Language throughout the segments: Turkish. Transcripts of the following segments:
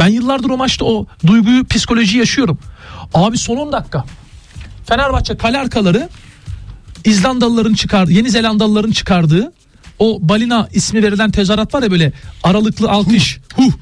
Ben yıllardır o maçta o duyguyu, psikolojiyi yaşıyorum. Abi son 10 dakika. Fenerbahçe kale arkaları İzlandalıların çıkardığı, Yeni Zelandalıların çıkardığı o balina ismi verilen tezahürat var ya, böyle aralıklı alkış.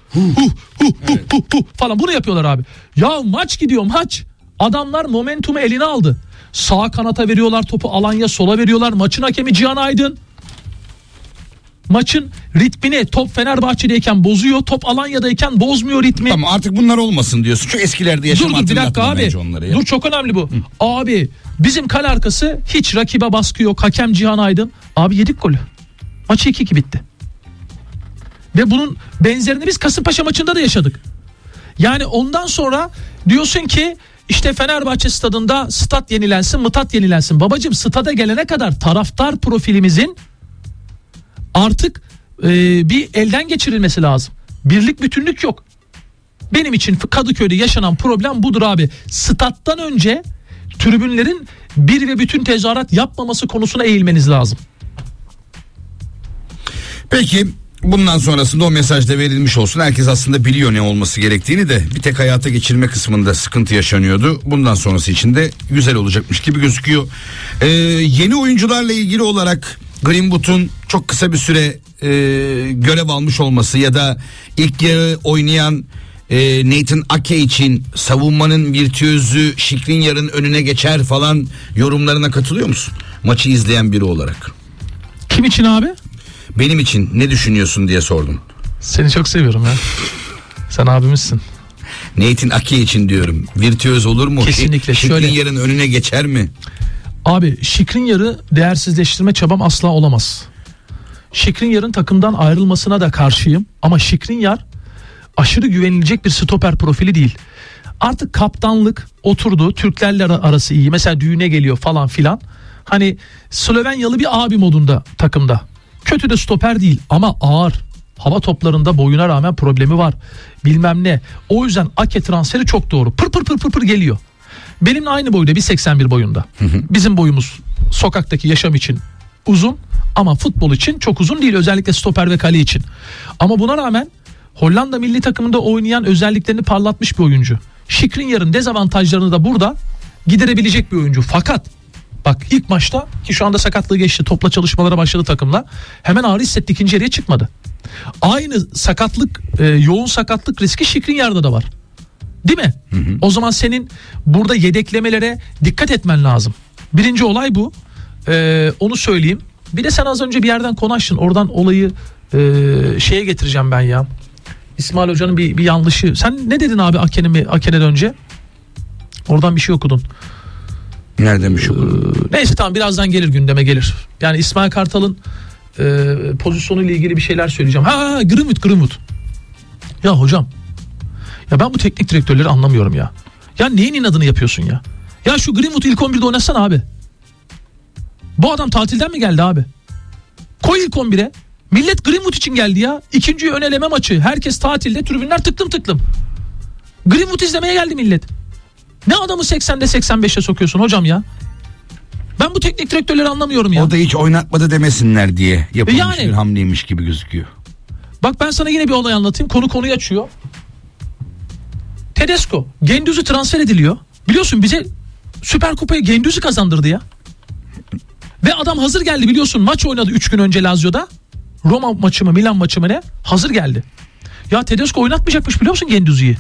Falan bunu yapıyorlar abi. Ya maç gidiyor maç. Adamlar momentumu eline aldı. Sağ kanata veriyorlar topu, Alanya sola veriyorlar. Maçın hakemi Cihan Aydın. Maçın ritmini top Fenerbahçe'deyken bozuyor. Top Alanya'dayken bozmuyor ritmi. Tamam, artık bunlar olmasın diyorsun. Şu eskilerde yaşam Dur bir dakika abi. Dur, çok önemli bu. Abi bizim kale arkası hiç rakibe baskı yok. Hakem Cihan Aydın. Abi yedik golü. Maçı 2-2 bitti. Ve bunun benzerini biz Kasımpaşa maçında da yaşadık. Yani ondan sonra diyorsun ki işte Fenerbahçe stadında stat yenilensin, mıtat yenilensin. Babacım, stada gelene kadar taraftar profilimizin artık bir elden geçirilmesi lazım. Birlik, bütünlük yok. Benim için Kadıköy'de yaşanan problem budur abi. Stat'tan önce tribünlerin bir ve bütün tezahürat yapmaması konusuna eğilmeniz lazım. Peki bundan sonrasında o mesaj da verilmiş olsun. Herkes aslında biliyor ne olması gerektiğini, de bir tek hayata geçirme kısmında sıkıntı yaşanıyordu. Bundan sonrası için de güzel olacakmış gibi gözüküyor. Yeni oyuncularla ilgili olarak Greenwood'un çok kısa bir süre görev almış olması ya da ilk yarı oynayan Nathan Ake için savunmanın virtüözü Skriniar'ın önüne geçer falan yorumlarına katılıyor musun? Maçı izleyen biri olarak. Kim için abi? Benim için ne düşünüyorsun diye sordum. Seni çok seviyorum ya. Sen abimizsin. Nathan Ake için diyorum. Virtüöz olur mu? Kesinlikle. Skriniar'ın önüne geçer mi? Abi Skriniar'ı değersizleştirme çabam asla olamaz. Skriniar'ın takımdan ayrılmasına da karşıyım. Ama Skriniar aşırı güvenilecek bir stoper profili değil. Artık kaptanlık oturdu. Türklerle arası iyi. Mesela düğüne geliyor falan filan. Hani Slovenyalı bir abi modunda takımda. Kötü de stoper değil ama ağır. Hava toplarında boyuna rağmen problemi var. Bilmem ne. O yüzden Ake transferi çok doğru. Pır geliyor. Benimle aynı boyda, 1.81 boyunda. Bizim boyumuz sokaktaki yaşam için uzun ama futbol için çok uzun değil, özellikle stoper ve kale için. Ama buna rağmen Hollanda milli takımında oynayan özelliklerini parlatmış bir oyuncu. Skriniar'ın dezavantajlarını da burada giderebilecek bir oyuncu. Fakat bak, ilk maçta, ki şu anda sakatlığı geçti, topla çalışmalara başladı takımla, hemen ağrı hissetti, ikinci yarıya çıkmadı. Aynı sakatlık, yoğun sakatlık riski Skriniar'da da var. Değil mi? O zaman senin burada yedeklemelere dikkat etmen lazım. Birinci olay bu. Onu söyleyeyim. Bir de sen az önce bir yerden konuştun. Oradan olayı şeye getireceğim ben ya. İsmail Hoca'nın bir yanlışı. Sen ne dedin abi Ake'den önce? Oradan bir şey okudun. Nereden bir şey okudun? Neyse tamam, birazdan gelir, gündeme gelir. Yani İsmail Kartal'ın pozisyonuyla ilgili bir şeyler söyleyeceğim. Greenwood. Ya hocam, ya ben bu teknik direktörleri anlamıyorum ya. Ya neyin inadını yapıyorsun ya? Ya şu Greenwood ilk 11'de oynasana abi. Bu adam tatilden mi geldi abi? Koy ilk 11'e. Millet Greenwood için geldi ya. İkinci ön eleme maçı. Herkes tatilde, tribünler tıklım. Greenwood izlemeye geldi millet. Ne adamı 80'de 85'e sokuyorsun hocam ya? Ben bu teknik direktörleri anlamıyorum ya. O da hiç oynatmadı demesinler diye yapılmış yani, bir hamleymiş gibi gözüküyor. Bak ben sana yine bir olay anlatayım. Konuyu açıyor. Tedesco, Gendüz'ü transfer ediliyor. Biliyorsun bize Süper Kupayı Gendüz'ü kazandırdı ya. Ve adam hazır geldi, biliyorsun maç oynadı 3 gün önce Lazio'da. Roma maçı mı, Milan maçı mı ne? Hazır geldi. Ya Tedesco oynatmayacakmış, biliyor musun Gendüz'ü?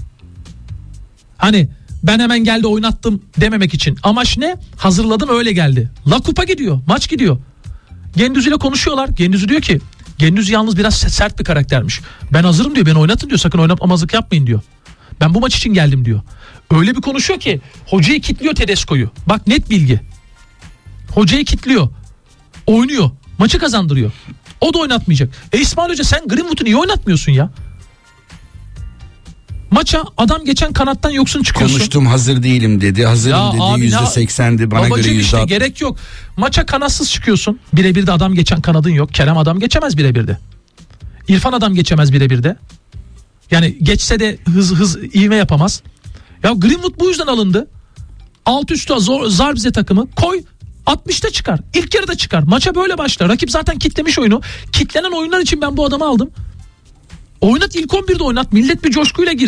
Hani ben hemen geldi oynattım dememek için. Amaç ne? Hazırladım öyle geldi. La Kupa gidiyor, maç gidiyor. Gendüz'ü ile konuşuyorlar. Gendüz'ü diyor ki, Gendüz yalnız biraz sert bir karaktermiş. Ben hazırım diyor, beni oynatın diyor, sakın oynatmamazlık yapmayın diyor. Ben bu maç için geldim diyor. Öyle bir konuşuyor ki hocayı kitliyor Tedesco'yu. Bak, net bilgi. Hocayı kitliyor. Oynuyor. Maçı kazandırıyor. O da oynatmayacak. İsmail Hoca, sen Greenwood'u niye oynatmıyorsun ya? Maça adam geçen kanattan yoksun çıkıyorsun. Konuştum, hazır değilim dedi. Hazırım dedi, %80'di. Bana babacım göre işte gerek yok. Maça kanatsız çıkıyorsun. Birebir de adam geçen kanadın yok. Kerem adam geçemez birebir de. İrfan adam geçemez birebir de. Yani geçse de hız ivme yapamaz. Ya Greenwood bu yüzden alındı. Alt üstü zar bize takımı. Koy 60'ta çıkar. İlk yarıda çıkar. Maça böyle başlar. Rakip zaten kitlemiş oyunu. Kitlenen oyunlar için ben bu adamı aldım. Oynat, ilk 11'de oynat. Millet bir coşkuyla girsin.